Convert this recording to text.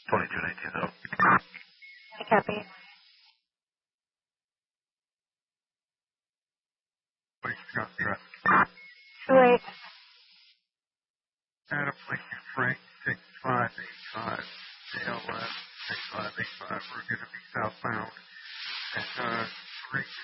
2219. I copy. Wait. Adam Lincoln Frank 6585, JLS 6585. We're going to be southbound at 3